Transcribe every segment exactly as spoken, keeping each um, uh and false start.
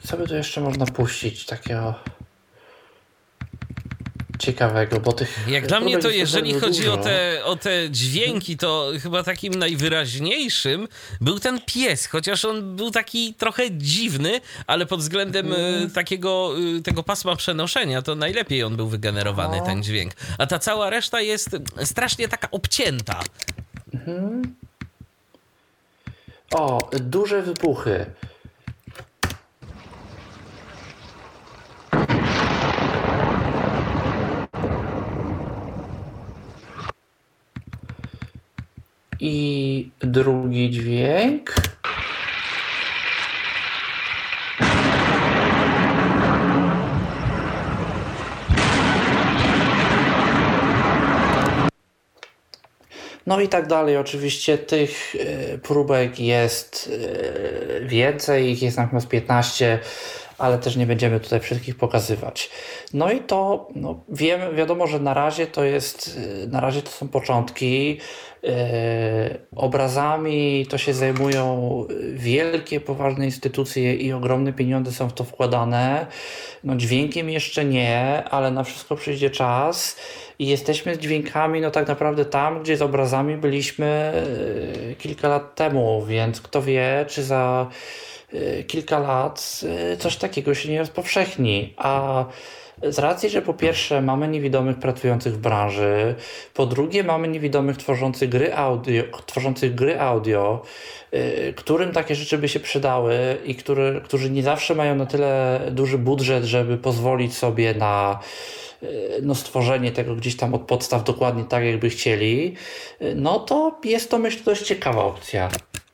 Co by tu jeszcze można puścić takiego ciekawego, bo tych Jak dla mnie próbek to jest jeżeli bardzo chodzi o dużo. te, o te dźwięki, to chyba takim najwyraźniejszym był ten pies, chociaż on był taki trochę dziwny, ale pod względem Mhm. y, takiego y, tego pasma przenoszenia to najlepiej on był wygenerowany, No. ten dźwięk. A ta cała reszta jest strasznie taka obcięta. O, duże wybuchy. I drugi dźwięk. No i tak dalej. Oczywiście tych e, próbek jest e, więcej, ich jest nam chyba z piętnaście, ale też nie będziemy tutaj wszystkich pokazywać. No i to, no, wiem, wiadomo, że na razie to jest, e, na razie to są początki. E, obrazami to się zajmują wielkie, poważne instytucje i ogromne pieniądze są w to wkładane. No dźwiękiem jeszcze nie, ale na wszystko przyjdzie czas. I jesteśmy z dźwiękami, no tak naprawdę tam, gdzie z obrazami byliśmy e, kilka lat temu, więc kto wie, czy za e, kilka lat e, coś takiego się nie rozpowszechni. A z racji, że po pierwsze mamy niewidomych pracujących w branży, po drugie mamy niewidomych tworzących gry audio, tworzących gry audio, y, którym takie rzeczy by się przydały i który, którzy nie zawsze mają na tyle duży budżet, żeby pozwolić sobie na y, no, stworzenie tego gdzieś tam od podstaw dokładnie tak, jakby chcieli, y, no to jest to, myślę, dość ciekawa opcja.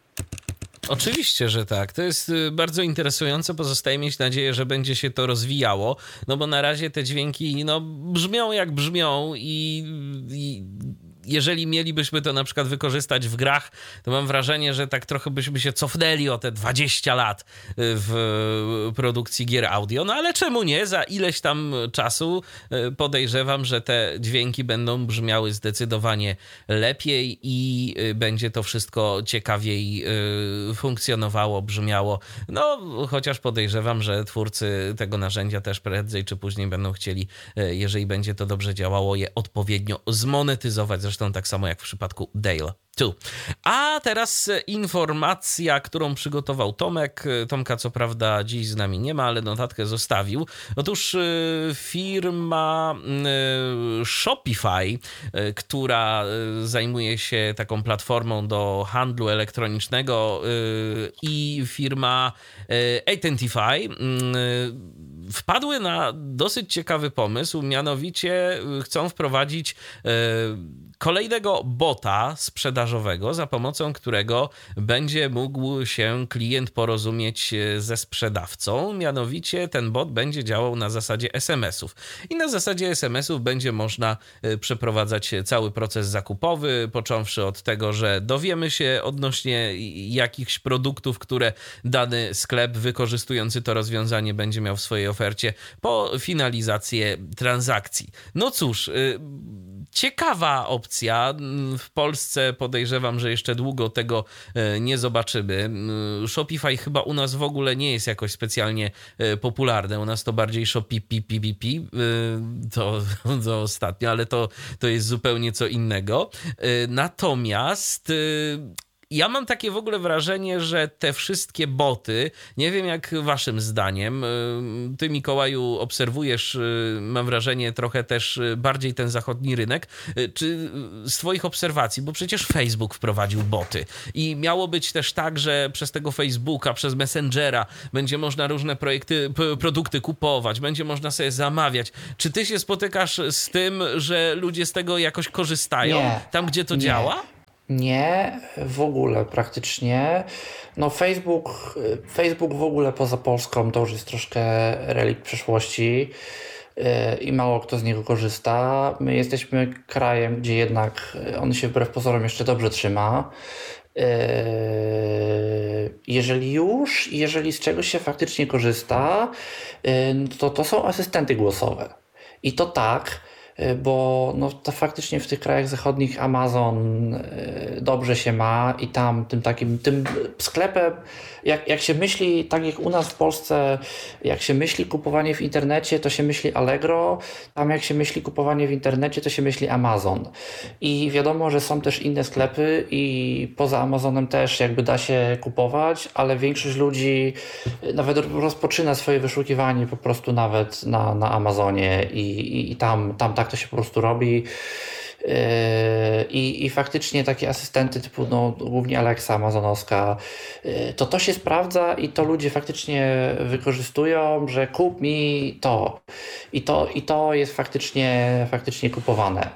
Oczywiście, że tak. To jest y, bardzo interesujące. Pozostaje mieć nadzieję, że będzie się to rozwijało, no bo na razie te dźwięki no, brzmią jak brzmią i, i jeżeli mielibyśmy to na przykład wykorzystać w grach, to mam wrażenie, że tak trochę byśmy się cofnęli o te dwadzieścia lat w produkcji gier audio. No ale czemu nie? Za ileś tam czasu podejrzewam, że te dźwięki będą brzmiały zdecydowanie lepiej i będzie to wszystko ciekawiej funkcjonowało, brzmiało. No, chociaż podejrzewam, że twórcy tego narzędzia też prędzej czy później będą chcieli, jeżeli będzie to dobrze działało, je odpowiednio zmonetyzować. Zresztą tak samo jak w przypadku Dale dwa. A teraz informacja, którą przygotował Tomek. Tomka co prawda dziś z nami nie ma, ale notatkę zostawił. Otóż firma Shopify, która zajmuje się taką platformą do handlu elektronicznego, i firma Identify wpadły na dosyć ciekawy pomysł, mianowicie chcą wprowadzić kolejnego bota sprzedażowego, za pomocą którego będzie mógł się klient porozumieć ze sprzedawcą. Mianowicie ten bot będzie działał na zasadzie es em esów. I na zasadzie es em esów będzie można przeprowadzać cały proces zakupowy, począwszy od tego, że dowiemy się odnośnie jakichś produktów, które dany sklep wykorzystujący to rozwiązanie będzie miał w swojej ofercie, po finalizację transakcji. No cóż, ciekawa opcja. W Polsce podejrzewam, że jeszcze długo tego nie zobaczymy. Shopify chyba u nas w ogóle nie jest jakoś specjalnie popularne. U nas to bardziej Shopee, to, to ostatnio, ale to, to jest zupełnie co innego. Natomiast ja mam takie w ogóle wrażenie, że te wszystkie boty, nie wiem jak waszym zdaniem, ty Mikołaju obserwujesz, mam wrażenie, trochę też bardziej ten zachodni rynek, czy z twoich obserwacji, bo przecież Facebook wprowadził boty i miało być też tak, że przez tego Facebooka, przez Messengera będzie można różne projekty, p- produkty kupować, będzie można sobie zamawiać. Czy ty się spotykasz z tym, że ludzie z tego jakoś korzystają, Nie, tam gdzie to nie. działa? Nie, w ogóle praktycznie. No Facebook, Facebook w ogóle poza Polską to już jest troszkę relikt przeszłości yy, i mało kto z niego korzysta. My jesteśmy krajem, gdzie jednak on się wbrew pozorom jeszcze dobrze trzyma. Yy, Jeżeli już, jeżeli z czegoś się faktycznie korzysta, yy, to to są asystenty głosowe. I to tak, bo no, to faktycznie w tych krajach zachodnich Amazon dobrze się ma i tam tym takim, tym sklepem, jak, jak się myśli, tak jak u nas w Polsce, jak się myśli kupowanie w internecie, to się myśli Allegro, tam jak się myśli kupowanie w internecie, to się myśli Amazon. I wiadomo, że są też inne sklepy i poza Amazonem też jakby da się kupować, ale większość ludzi nawet rozpoczyna swoje wyszukiwanie po prostu nawet na, na Amazonie i, i, i tam, tam tak to się po prostu robi. I, I faktycznie takie asystenty typu no, głównie Alexa amazonowska, to to się sprawdza i to ludzie faktycznie wykorzystują, że kup mi to. I to, i to jest faktycznie, faktycznie kupowane.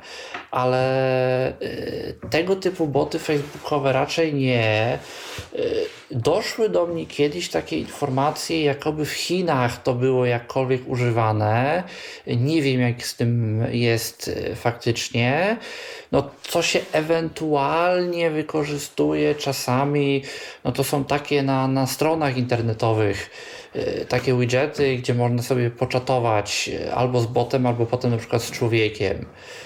Ale tego typu boty facebookowe raczej nie. Doszły do mnie kiedyś takie informacje, jakoby w Chinach to było jakkolwiek używane. Nie wiem, jak z tym jest faktycznie. No, co się ewentualnie wykorzystuje czasami, no to są takie na, na stronach internetowych takie widgety, gdzie można sobie poczatować albo z botem, albo potem na przykład z człowiekiem.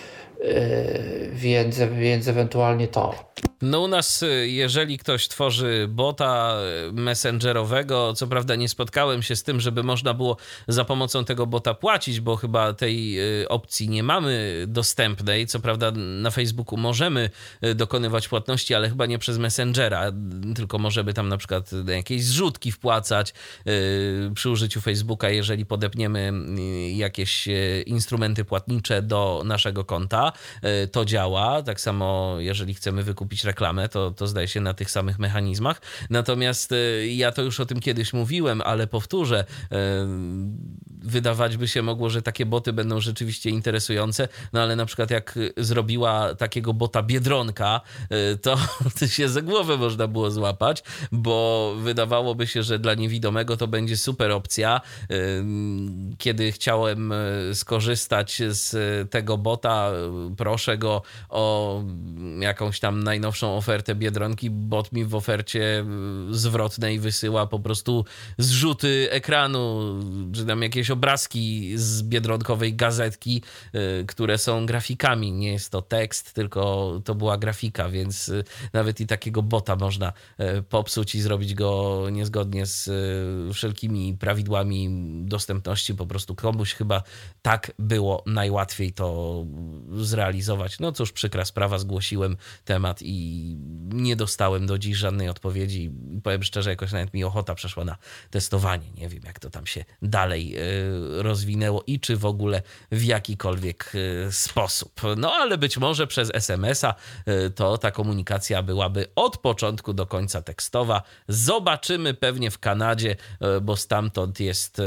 Więc, więc ewentualnie to. No u nas, jeżeli ktoś tworzy bota messengerowego, co prawda nie spotkałem się z tym, żeby można było za pomocą tego bota płacić, bo chyba tej opcji nie mamy dostępnej. Co prawda na Facebooku możemy dokonywać płatności, ale chyba nie przez Messengera, tylko możemy tam na przykład jakieś zrzutki wpłacać przy użyciu Facebooka, jeżeli podepniemy jakieś instrumenty płatnicze do naszego konta. To działa. Tak samo jeżeli chcemy wykupić reklamę, to, to zdaje się na tych samych mechanizmach. Natomiast ja to już o tym kiedyś mówiłem, ale powtórzę, wydawać by się mogło, że takie boty będą rzeczywiście interesujące, no ale na przykład jak zrobiła takiego bota Biedronka, to, to się za głowę można było złapać, bo wydawałoby się, że dla niewidomego to będzie super opcja. Kiedy chciałem skorzystać z tego bota, proszę go o jakąś tam najnowszą ofertę Biedronki, bot mi w ofercie zwrotnej wysyła po prostu zrzuty ekranu, czy tam jakieś obrazki z biedronkowej gazetki, które są grafikami. Nie jest to tekst, tylko to była grafika, więc nawet i takiego bota można popsuć i zrobić go niezgodnie z wszelkimi prawidłami dostępności. Po prostu komuś chyba tak było najłatwiej to zrealizować. No cóż, przykra sprawa, zgłosiłem temat i nie dostałem do dziś żadnej odpowiedzi. Powiem szczerze, jakoś nawet mi ochota przeszła na testowanie. Nie wiem, jak to tam się dalej rozwinęło i czy w ogóle w jakikolwiek sposób. No ale być może przez es em es a to ta komunikacja byłaby od początku do końca tekstowa. Zobaczymy pewnie w Kanadzie, bo stamtąd jest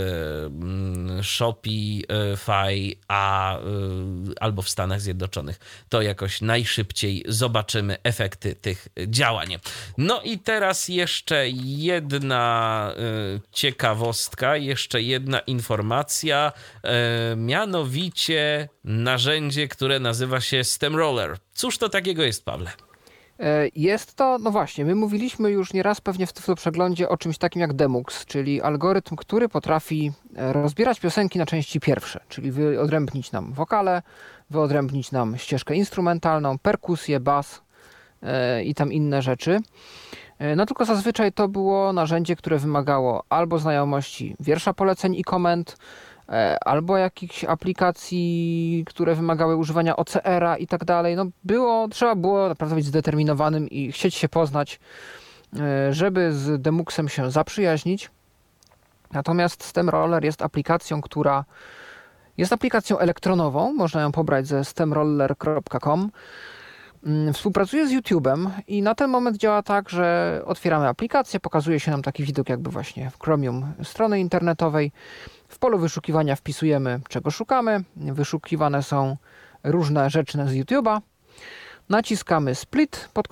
Shopify, a albo w Stanach Zjednoczonych to jakoś najszybciej zobaczymy efekty tych działań. No i teraz jeszcze jedna ciekawostka, jeszcze jedna informacja, mianowicie narzędzie, które nazywa się Stemroller. Cóż to takiego jest, Pawle? Jest to, no właśnie, my mówiliśmy już nieraz pewnie w Tyflo Przeglądzie o czymś takim jak Demux, czyli algorytm, który potrafi rozbierać piosenki na części pierwsze, czyli wyodrębnić nam wokale, wyodrębnić nam ścieżkę instrumentalną, perkusję, bas yy, i tam inne rzeczy. Yy, no tylko zazwyczaj to było narzędzie, które wymagało albo znajomości wiersza poleceń i komend, albo jakichś aplikacji, które wymagały używania o ce er a i tak dalej. No było, trzeba było naprawdę być zdeterminowanym i chcieć się poznać, żeby z Demuxem się zaprzyjaźnić. Natomiast Stemroller jest aplikacją, która jest aplikacją elektronową, można ją pobrać ze stemroller kropka com. Współpracuje z YouTube'em i na ten moment działa tak, że otwieramy aplikację, pokazuje się nam taki widok jakby właśnie w Chromium strony internetowej. W polu wyszukiwania wpisujemy, czego szukamy. Wyszukiwane są różne rzeczy z YouTube'a. Naciskamy split pod